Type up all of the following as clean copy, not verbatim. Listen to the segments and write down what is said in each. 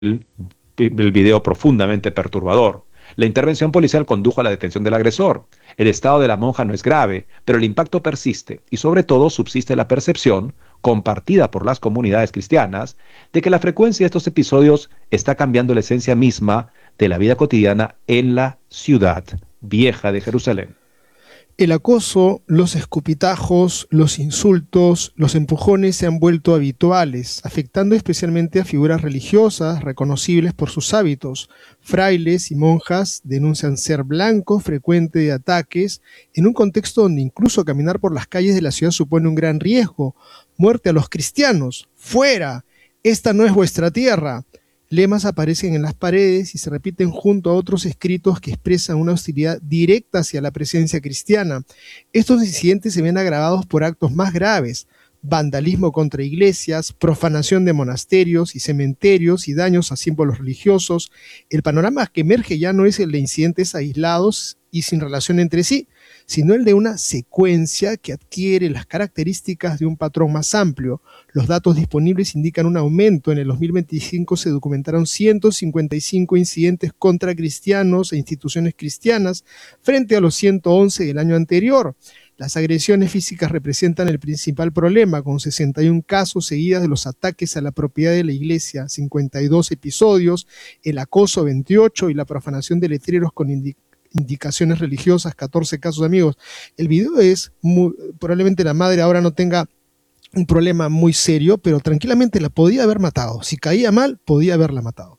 el video profundamente perturbador. La intervención policial condujo a la detención del agresor. El estado de la monja no es grave, pero el impacto persiste y sobre todo subsiste la percepción, compartida por las comunidades cristianas, de que la frecuencia de estos episodios está cambiando la esencia misma de la vida cotidiana en la ciudad vieja de Jerusalén. El acoso, los escupitajos, los insultos, los empujones se han vuelto habituales, afectando especialmente a figuras religiosas reconocibles por sus hábitos. Frailes y monjas denuncian ser blanco frecuente de ataques en un contexto donde incluso caminar por las calles de la ciudad supone un gran riesgo. Muerte a los cristianos, fuera, esta no es vuestra tierra. Lemas aparecen en las paredes y se repiten junto a otros escritos que expresan una hostilidad directa hacia la presencia cristiana. Estos incidentes se ven agravados por actos más graves: vandalismo contra iglesias, profanación de monasterios y cementerios y daños a símbolos religiosos. El panorama que emerge ya no es el de incidentes aislados y sin relación entre sí, sino el de una secuencia que adquiere las características de un patrón más amplio. Los datos disponibles indican un aumento. En el 2025 se documentaron 155 incidentes contra cristianos e instituciones cristianas frente a los 111 del año anterior. Las agresiones físicas representan el principal problema, con 61 casos seguidas de los ataques a la propiedad de la iglesia, 52 episodios, el acoso 28 y la profanación de letreros con indicaciones religiosas, 14 casos, amigos. El video es probablemente la madre ahora no tenga un problema muy serio, pero tranquilamente la podía haber matado. Si caía mal, podía haberla matado.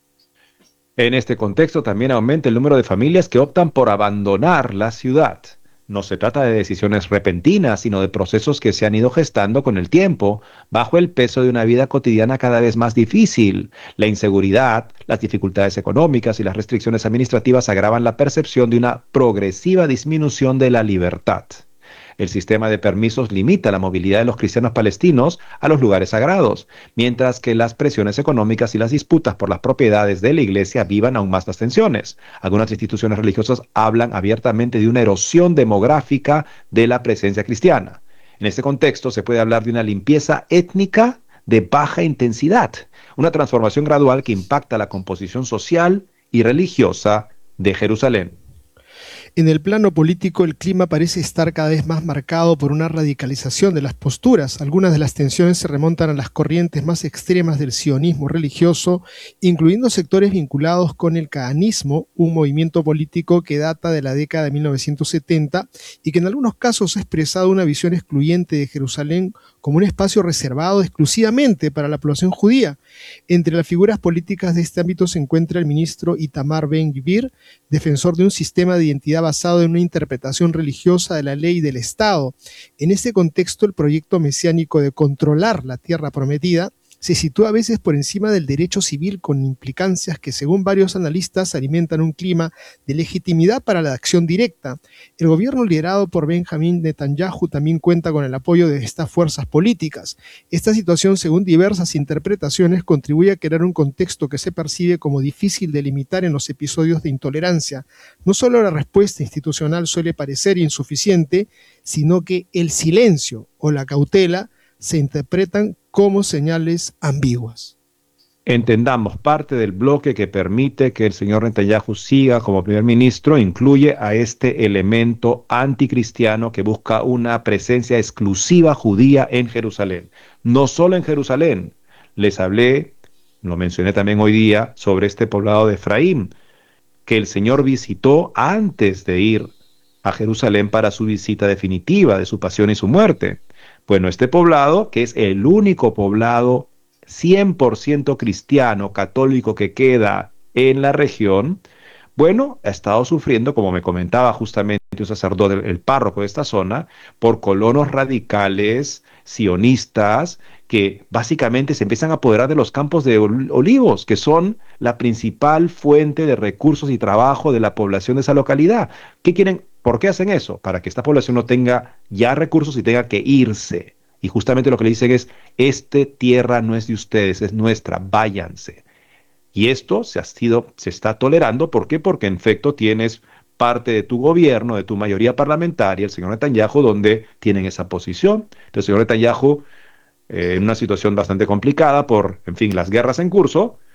En este contexto también aumenta el número de familias que optan por abandonar la ciudad. No se trata de decisiones repentinas, sino de procesos que se han ido gestando con el tiempo, bajo el peso de una vida cotidiana cada vez más difícil. La inseguridad, las dificultades económicas y las restricciones administrativas agravan la percepción de una progresiva disminución de la libertad. El sistema de permisos limita la movilidad de los cristianos palestinos a los lugares sagrados, mientras que las presiones económicas y las disputas por las propiedades de la iglesia avivan aún más las tensiones. Algunas instituciones religiosas hablan abiertamente de una erosión demográfica de la presencia cristiana. En este contexto se puede hablar de una limpieza étnica de baja intensidad, una transformación gradual que impacta la composición social y religiosa de Jerusalén. En el plano político, el clima parece estar cada vez más marcado por una radicalización de las posturas. Algunas de las tensiones se remontan a las corrientes más extremas del sionismo religioso, incluyendo sectores vinculados con el cahanismo, un movimiento político que data de la década de 1970 y que en algunos casos ha expresado una visión excluyente de Jerusalén como un espacio reservado exclusivamente para la población judía. Entre las figuras políticas de este ámbito se encuentra el ministro Itamar Ben-Gvir, defensor de un sistema de identidad basado en una interpretación religiosa de la ley del Estado. En este contexto, el proyecto mesiánico de controlar la tierra prometida se sitúa a veces por encima del derecho civil, con implicancias que, según varios analistas, alimentan un clima de legitimidad para la acción directa. El gobierno liderado por Benjamín Netanyahu también cuenta con el apoyo de estas fuerzas políticas. Esta situación, según diversas interpretaciones, contribuye a crear un contexto que se percibe como difícil de limitar en los episodios de intolerancia. No solo la respuesta institucional suele parecer insuficiente, sino que el silencio o la cautela se interpretan como señales ambiguas. Entendamos, parte del bloque que permite que el señor Netanyahu siga como primer ministro incluye a este elemento anticristiano que busca una presencia exclusiva judía en Jerusalén. No solo en Jerusalén. Les hablé, lo mencioné también hoy día, sobre este poblado de Efraín, que el Señor visitó antes de ir a Jerusalén para su visita definitiva de su pasión y su muerte. Bueno, este poblado, que es el único poblado 100% cristiano, católico que queda en la región, bueno, ha estado sufriendo, como me comentaba justamente un sacerdote, el párroco de esta zona, por colonos radicales, sionistas, que básicamente se empiezan a apoderar de los campos de olivos, que son la principal fuente de recursos y trabajo de la población de esa localidad. ¿Qué quieren? ¿Por qué hacen eso? Para que esta población no tenga ya recursos y tenga que irse. Y justamente lo que le dicen es, esta tierra no es de ustedes, es nuestra, váyanse. Y esto se está tolerando, ¿por qué? Porque en efecto tienes parte de tu gobierno, de tu mayoría parlamentaria, el señor Netanyahu, donde tienen esa posición. Entonces el señor Netanyahu, en una situación bastante complicada por, en fin, las guerras en curso,